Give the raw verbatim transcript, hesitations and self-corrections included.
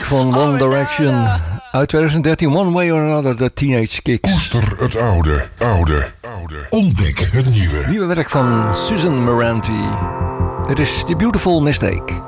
van One Direction. Uit twintig dertien, One Way or Another, The Teenage Kicks. Koester het oude, oude, oude. Ontdek het nieuwe. Nieuwe werk van Susan Moranti. Dit is The Beautiful Mistake.